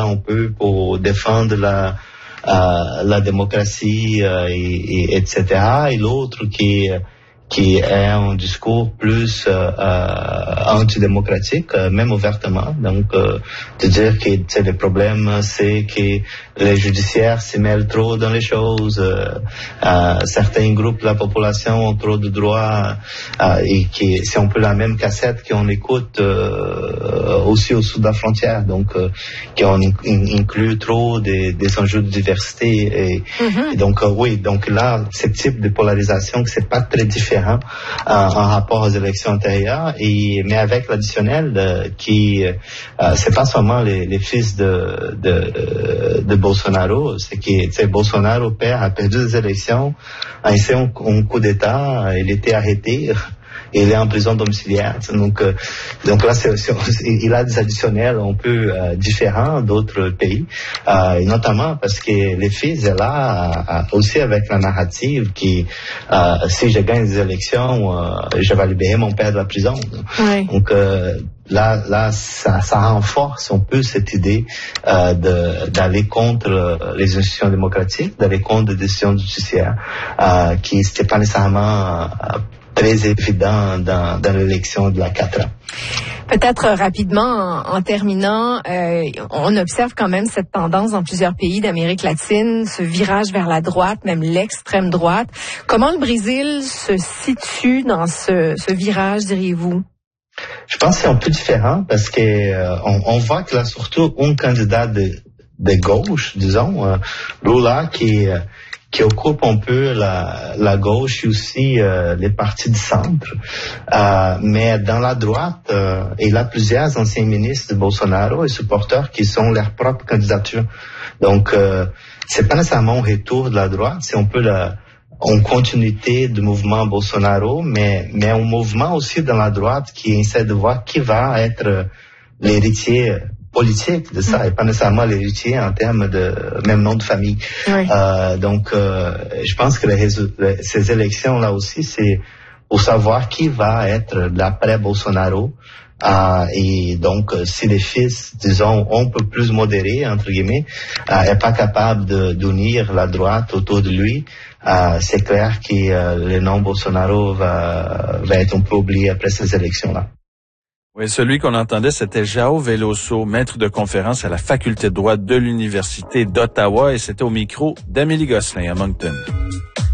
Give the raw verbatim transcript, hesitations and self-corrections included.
on peut pour défendre la euh, la démocratie euh, et, et etc. Et l'autre qui qui est un discours plus euh, euh, antidémocratique, euh, même ouvertement. Donc, euh, de dire que c'est le problème, c'est que les judiciaires s'y mêlent trop dans les choses, euh, euh, certains groupes de la population ont trop de droits, euh, et que c'est un peu la même cassette qu'on écoute euh, aussi au sud de la frontière. Donc, euh, qu'on inclut trop des, des enjeux de diversité. Et, mm-hmm. et donc, euh, oui, donc là, ce type de polarisation, que c'est pas très différent Euh, en rapport aux élections antérieures, et mais avec l'additionnel euh, qui euh, c'est pas seulement les, les fils de de, de Bolsonaro, c'est que tu sais, Bolsonaro père a perdu des élections, a essayé un, un coup d'État, il était arrêté. Il est en prison domiciliaire. Donc, euh, donc là, c'est, c'est, il a des additionnels un peu euh, différents d'autres pays, euh, et notamment parce que les fils est là euh, aussi avec la narrative qui, euh, si je gagne des élections, euh, je vais libérer mon père de la prison. Oui. Donc euh, là, là, ça, ça renforce un peu cette idée euh, de, d'aller contre les institutions démocratiques, d'aller contre les décisions judiciaires, euh, qui n'étaient pas nécessairement euh, très évident dans, dans l'élection de la quatre ans. Peut-être rapidement, en, en terminant, euh, on observe quand même cette tendance dans plusieurs pays d'Amérique latine, ce virage vers la droite, même l'extrême droite. Comment le Brésil se situe dans ce, ce virage, diriez-vous? Je pense que c'est un peu différent parce que euh, on, on voit que là, surtout, un candidat de, de gauche, disons, euh, Lula, qui euh, qui occupe un peu la, la gauche et aussi euh, les partis du centre. Euh, mais dans la droite, euh, il y a plusieurs anciens ministres de Bolsonaro et supporters qui sont leur propre candidature. Donc, euh, c'est pas nécessairement un retour de la droite, c'est un peu la, une continuité du mouvement Bolsonaro, mais, mais un mouvement aussi dans la droite qui essaie de voir qui va être l'héritier politique de ça, mmh. et pas nécessairement l'héritier en termes de même nom de famille. Oui. Euh, donc, euh, je pense que les, les, ces élections-là aussi, c'est pour savoir qui va être l'après Bolsonaro. Euh, et donc, si les fils, disons, un peu plus modérés, entre guillemets, euh, est pas capable de, d'unir la droite autour de lui, euh, c'est clair que euh, le nom Bolsonaro va, va être un peu oublié après ces élections-là. Oui, celui qu'on entendait, c'était João Veloso, maître de conférence à la faculté de droit de l'Université d'Ottawa, et c'était au micro d'Amélie Gosselin à Moncton.